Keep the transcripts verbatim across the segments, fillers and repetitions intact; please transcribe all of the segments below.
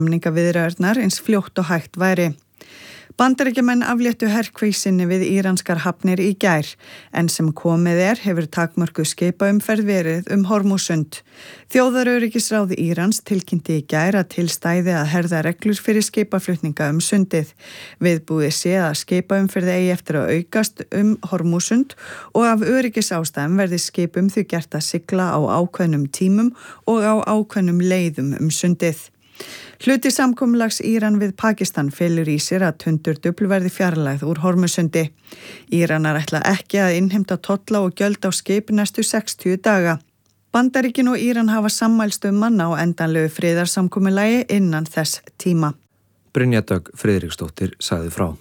samningaviðræðurnar eins fljótt og hægt væri. Bandaríkjamenn afléttu herkvísinni við íranskar hafnir í gær, en sem komið er hefur takmörkuð skipaumferð verið um Hormúsund. Þjóðaröryggisráð Írans tilkynnti í gær að til stæði að herða reglur fyrir skipaflutninga um sundið. Viðbúið sé að skipaumferð eigi eftir að aukast um Hormúsund og af öryggisástæðum verði skipum því gert að sigla á ákveðnum tímum og á ákveðnum leiðum um sundið. Hluti samkomulags Íran við Pakistan felur í sér að tundurdufl verði fjarlægð úr Hormúsundi. Íranar ætla ekki að innheimta tolla og gjöld á skip næstu sextíu daga. Bandaríkin og Íran hafa sammælst um manna á endanlegu friðarsamkomulagi innan þess tíma. Brynja Dögg Friðriksdóttir sagði frá.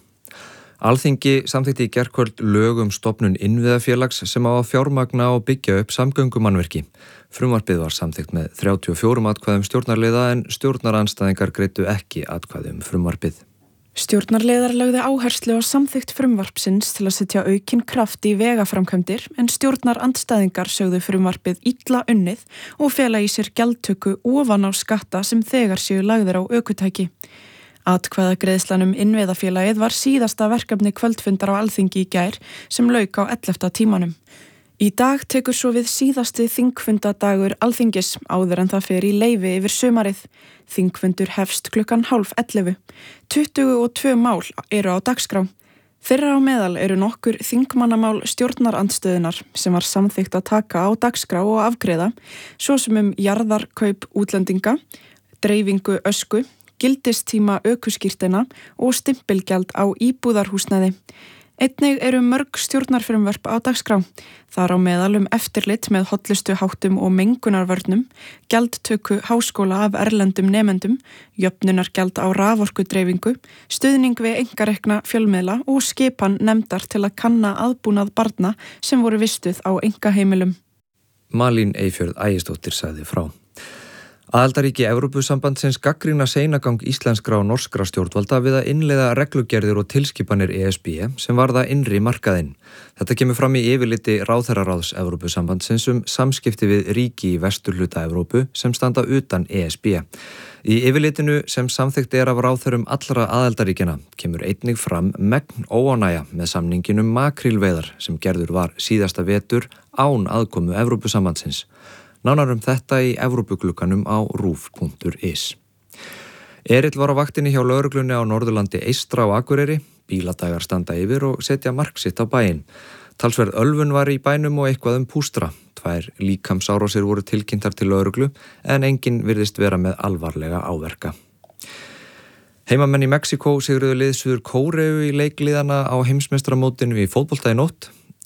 Alþingi samþykkti í gærkvöld lög um stofnun innviðafélags sem á að fjármagna og byggja upp samgöngumannvirki. Frumvarpið var samþykkt með þrjátíu og fjórum atkvæðum stjórnarliða en stjórnarandstæðingar greiddu ekki atkvæði um frumvarpið. Stjórnarliðar lögðu áherslu á samþykkt frumvarpsins til að setja aukinn kraft í vegaframkvæmdir en stjórnarandstæðingar sögðu frumvarpið illa unnið og fela í sér gjaldtöku ofan á skatta sem þegar séu lagðir á ökutæki. Atkvæðagreiðslan um innviðafélagið var síðasta verkefni kvöldfundar á Alþingi í gær sem lauk á ellefta tímanum. Í dag tekur svo við síðasti þingfundadagur Alþingis áður en það fer í leyfi yfir sumarið. Þingfundur hefst klukkan hálf ellefu. tuttugu og tvö mál eru á dagskrá. Þeirra á meðal eru nokkur þingmannamál stjórnarandstöðunar sem var samþykkt að taka á dagskrá og afgreiða, svo sem um jarðarkaup útlendinga, dreifingu ösku, gildistíma ökuskírteina og stimpilgjald á íbúðarhúsnæði. Einnig eru mörg stjórnarfrumvörp á dagskrá. Þar á meðal um eftirlit með hollustuháttum og mengunarvörnum, gjaldtöku háskóla af erlendum nemendum, jöfnunargjald á raforkudreifingu, stuðning við einkarekna fjölmiðla og skipan nefndar til að kanna aðbúnað barna sem voru vistuð á einkaheimilum. Malín Eyfjörð Ægisdóttir sagði frá. Aðildarríki Evrópusambandsins gagnrýna seinagang íslenskra og norskra stjórnvalda við að innleiða reglugerðir og tilskipanir E S B sem varða innri markaðinn. Þetta kemur fram í yfirliti ráðherraráðs Evrópusambandsins um samskipti við ríki í vesturhluta Evrópu sem standa utan E S B. Í yfirlitinu sem samþykkt er af ráðherrum allra aðildarríkjana kemur einnig fram megn óánægja með samningin um makrílveiðar sem gerður var síðasta vetur án aðkomu Evrópusambandsins. Nánar um þetta í Evrópuglugganum á rúv punktur is. Erill var á vaktinni hjá lögreglunni á Norðurlandi Eystra og Akureyri. Bíladagar standa yfir og setja mark sitt á bæinn. Talsverð ölvun var í bænum og eitthvað um pústra. Tvær líkamsárásir voru tilkynntar til lögreglu en enginn virðist vera með alvarlega áverka. Heimamenn í Mexíkó sigruðu lið Suður Kóreu í leikliðana á heimsmeistaramótinu í fótbolta í nótt.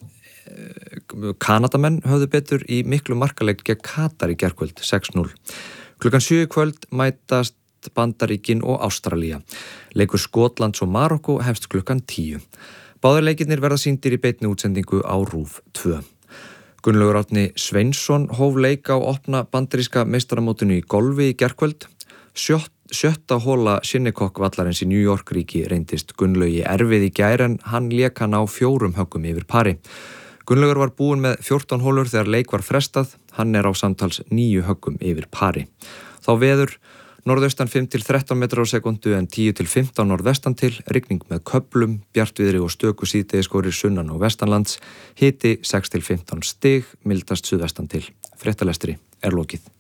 Kanadamenn höfðu betur í miklu markaleik gegn Katar í gærkvöld sex núll. Klukkan sjö í kvöld mætast Bandaríkin og Ástralía. Leikur Skotlands og Marokkó hefst klukkan tíu. Báðir leikirnir verða sýndir í beinni útsendingu á rúv tvö. Gunnlaugur Árni Sveinsson hóf leik á opna bandaríska meistaramótinu í golfi í gærkvöld. Sjött, sjötta hóla Shinnecock vallarins í New York ríki reyndist Gunnlaugi erfið í gær en hann lék hann á fjórum höggum yfir pari. Gunnlaugur var búinn með fjórtán hólur þegar leik var frestað, hann er á samtals níu höggum yfir pari. Þá veður, norðaustan fimm til þrettán metrar á sekundu en tíu til fimmtán norðvestan til, rigning með köflum, bjartviðri og stöku síðdegisskórir sunnan og vestanlands, hiti sex til fimmtán stig, mildast suðvestan til. Fréttalestri er lokið.